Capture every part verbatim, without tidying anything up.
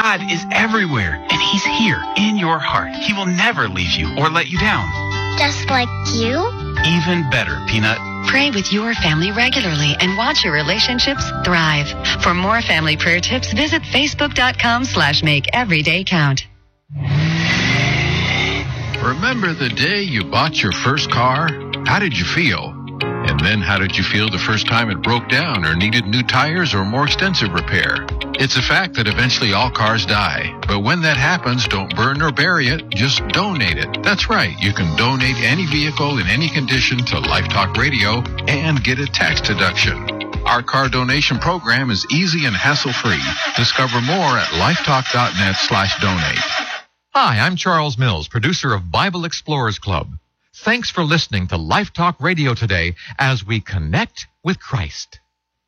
God is everywhere, and He's here in your heart. He will never leave you or let you down. Just like you? Even better, Peanut. Pray with your family regularly and watch your relationships thrive. For more family prayer tips, visit facebook.com slash make every day count. Remember the day you bought your first car? How did you feel? And then how did you feel the first time it broke down or needed new tires or more extensive repair? It's a fact that eventually all cars die. But when that happens, don't burn or bury it. Just donate it. That's right. You can donate any vehicle in any condition to Life Talk Radio and get a tax deduction. Our car donation program is easy and hassle-free. Discover more at lifetalk.net slash donate. Hi, I'm Charles Mills, producer of Bible Explorers Club. Thanks for listening to Life Talk Radio today as we connect with Christ.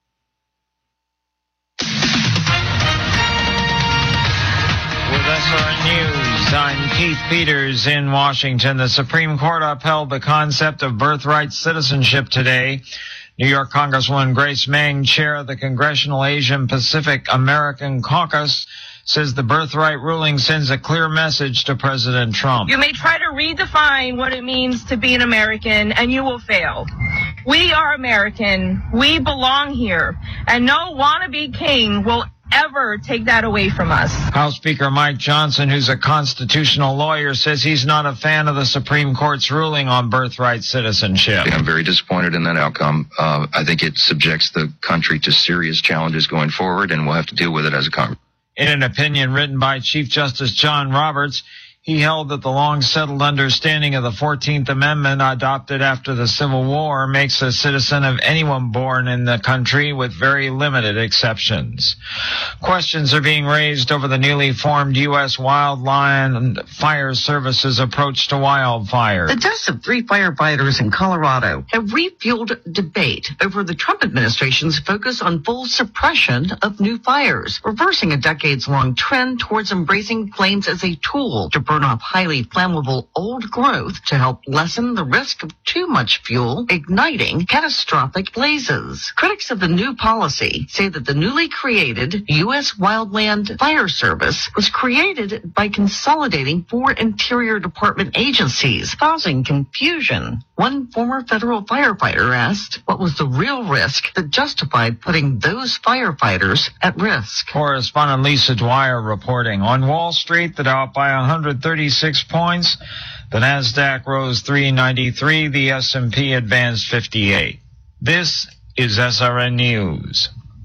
With S R N News, I'm Keith Peters in Washington. The Supreme Court upheld the concept of birthright citizenship today. New York Congresswoman Grace Meng, chair of the Congressional Asian Pacific American Caucus, says the birthright ruling sends a clear message to President Trump. You may try to redefine what it means to be an American, and you will fail. We are American. We belong here. And no wannabe king will ever take that away from us. House Speaker Mike Johnson, who's a constitutional lawyer, says he's not a fan of the Supreme Court's ruling on birthright citizenship. I'm very disappointed in that outcome. Uh, I think it subjects the country to serious challenges going forward, and we'll have to deal with it as a Congress. In an opinion written by Chief Justice John Roberts, he held that the long-settled understanding of the fourteenth Amendment adopted after the Civil War makes a citizen of anyone born in the country with very limited exceptions. Questions are being raised over the newly formed U S Wildland Fire Service's approach to wildfires. The deaths of three firefighters in Colorado have refueled debate over the Trump administration's focus on full suppression of new fires, reversing a decades-long trend towards embracing flames as a tool to burn off highly flammable old growth to help lessen the risk of too much fuel, igniting catastrophic blazes. Critics of the new policy say that the newly created U S Wildland Fire Service was created by consolidating four Interior Department agencies, causing confusion. One former federal firefighter asked what was the real risk that justified putting those firefighters at risk. Correspondent Lisa Dwyer reporting. On Wall Street, the Dow by one hundred thirty-six points. The NASDAQ rose three ninety-three. The S and P advanced fifty-eight. This is S R N News.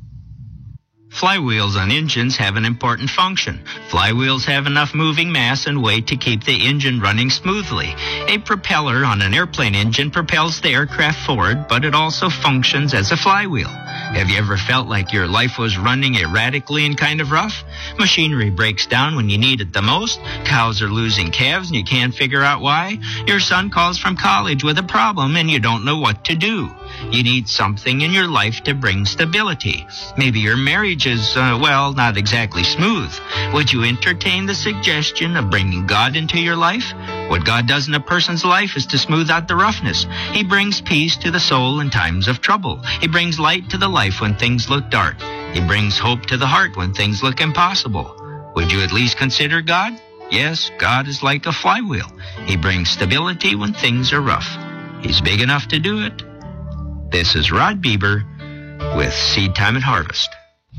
Flywheels on engines have an important function. Flywheels have enough moving mass and weight to keep the engine running smoothly. A propeller on an airplane engine propels the aircraft forward, but it also functions as a flywheel. Have you ever felt like your life was running erratically and kind of rough? Machinery breaks down when you need it the most. Cows are losing calves and you can't figure out why. Your son calls from college with a problem and you don't know what to do. You need something in your life to bring stability. Maybe your marriage is, uh, well, not exactly smooth. Would you entertain the suggestion of bringing God into your life? What God does in a person's life is to smooth out the roughness. He brings peace to the soul in times of trouble. He brings light to the life when things look dark. He brings hope to the heart when things look impossible. Would you at least consider God? Yes, God is like a flywheel. He brings stability when things are rough. He's big enough to do it. This is Rod Bieber with Seed Time and Harvest.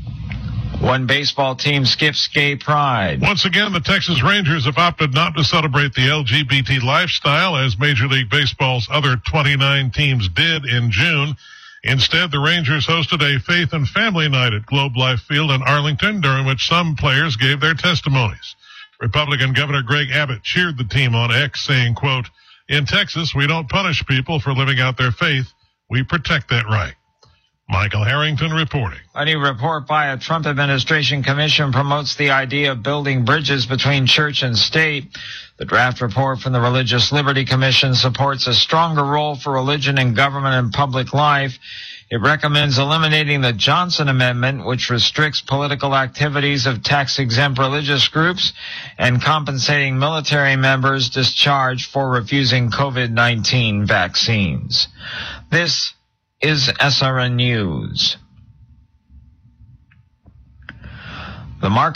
One baseball team skips gay pride. Once again, the Texas Rangers have opted not to celebrate the L G B T lifestyle as Major League Baseball's other twenty-nine teams did in June. Instead, the Rangers hosted a faith and family night at Globe Life Field in Arlington, during which some players gave their testimonies. Republican Governor Greg Abbott cheered the team on X, saying, quote, "In Texas, we don't punish people for living out their faith. We protect that right." Michael Harrington reporting. A new report by a Trump administration commission promotes the idea of building bridges between church and state. The draft report from the Religious Liberty Commission supports a stronger role for religion in government and public life. It recommends eliminating the Johnson Amendment, which restricts political activities of tax-exempt religious groups, and compensating military members discharged for refusing COVID nineteen vaccines. This is S R N News. The market